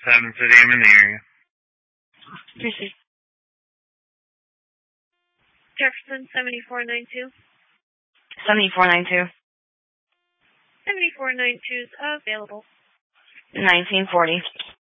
having per diem in the area. Appreciate it. Jefferson 7492. 7492. 7492 is available. 1940.